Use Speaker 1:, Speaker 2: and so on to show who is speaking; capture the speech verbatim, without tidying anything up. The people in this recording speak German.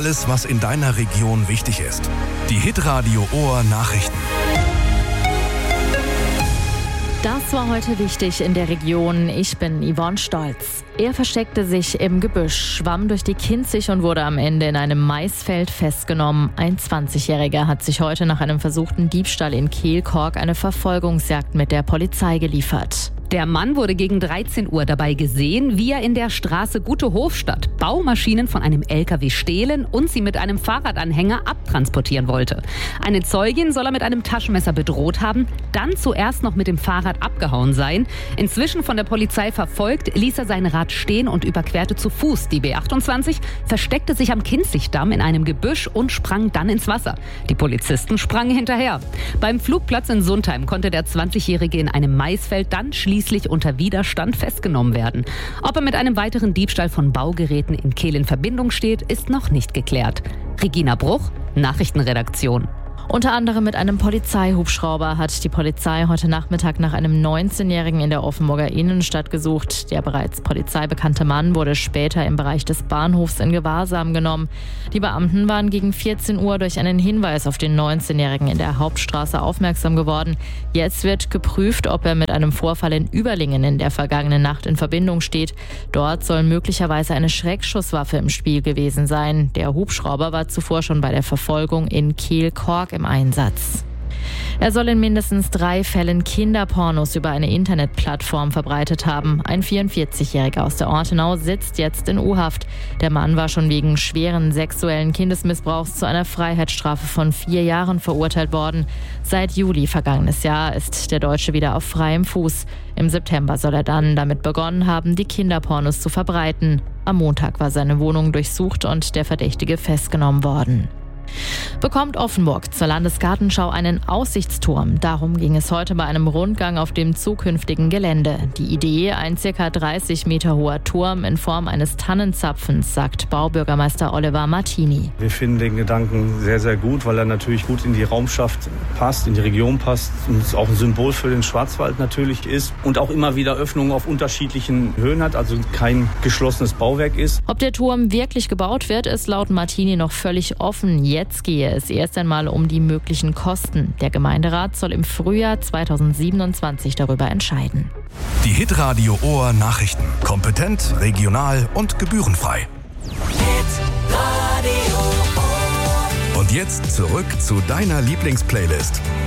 Speaker 1: Alles, was in deiner Region wichtig ist. Die Hitradio Ohr Nachrichten.
Speaker 2: Das war heute wichtig in der Region. Ich bin Yvonne Stolz. Er versteckte sich im Gebüsch, schwamm durch die Kinzig und wurde am Ende in einem Maisfeld festgenommen. Ein zwanzigjähriger hat sich heute nach einem versuchten Diebstahl in Kehlkork eine Verfolgungsjagd mit der Polizei geliefert.
Speaker 3: Der Mann wurde gegen dreizehn Uhr dabei gesehen, wie er in der Straße Gute Hofstadt Baumaschinen von einem L K W stehlen und sie mit einem Fahrradanhänger abtransportieren wollte. Eine Zeugin soll er mit einem Taschenmesser bedroht haben, dann zuerst noch mit dem Fahrrad abgehauen sein. Inzwischen von der Polizei verfolgt, ließ er sein Rad stehen und überquerte zu Fuß die B achtundzwanzig, versteckte sich am Kinzigdamm in einem Gebüsch und sprang dann ins Wasser. Die Polizisten sprangen hinterher. Beim Flugplatz in Sundheim konnte der zwanzigjährige in einem Maisfeld dann schließlich unter Widerstand festgenommen werden. Ob er mit einem weiteren Diebstahl von Baugeräten in Kehl in Verbindung steht, ist noch nicht geklärt. Regina Bruch, Nachrichtenredaktion.
Speaker 2: Unter anderem mit einem Polizeihubschrauber hat die Polizei heute Nachmittag nach einem neunzehnjährigen in der Offenburger Innenstadt gesucht. Der bereits polizeibekannte Mann wurde später im Bereich des Bahnhofs in Gewahrsam genommen. Die Beamten waren gegen vierzehn Uhr durch einen Hinweis auf den neunzehnjährigen in der Hauptstraße aufmerksam geworden. Jetzt wird geprüft, ob er mit einem Vorfall in Überlingen in der vergangenen Nacht in Verbindung steht. Dort soll möglicherweise eine Schreckschusswaffe im Spiel gewesen sein. Der Hubschrauber war zuvor schon bei der Verfolgung in Kehlkork im Einsatz. Er soll in mindestens drei Fällen Kinderpornos über eine Internetplattform verbreitet haben. Ein vierundvierzigjähriger aus der Ortenau sitzt jetzt in U-Haft. Der Mann war schon wegen schweren sexuellen Kindesmissbrauchs zu einer Freiheitsstrafe von vier Jahren verurteilt worden. Seit Juli vergangenes Jahr ist der Deutsche wieder auf freiem Fuß. Im September soll er dann damit begonnen haben, die Kinderpornos zu verbreiten. Am Montag war seine Wohnung durchsucht und der Verdächtige festgenommen worden. Bekommt Offenburg zur Landesgartenschau einen Aussichtsturm? Darum ging es heute bei einem Rundgang auf dem zukünftigen Gelände. Die Idee, ein ca. dreißig Meter hoher Turm in Form eines Tannenzapfens, sagt Baubürgermeister Oliver Martini.
Speaker 4: Wir finden den Gedanken sehr, sehr gut, weil er natürlich gut in die Raumschaft passt, in die Region passt und auch ein Symbol für den Schwarzwald natürlich ist und auch immer wieder Öffnungen auf unterschiedlichen Höhen hat, also kein geschlossenes Bauwerk ist.
Speaker 2: Ob der Turm wirklich gebaut wird, ist laut Martini noch völlig offen. Jetzt gehe es erst einmal um die möglichen Kosten. Der Gemeinderat soll im Frühjahr zweitausendsiebenundzwanzig darüber entscheiden.
Speaker 1: Die Hitradio Ohr Nachrichten. Kompetent, regional und gebührenfrei. Und jetzt zurück zu deiner Lieblingsplaylist.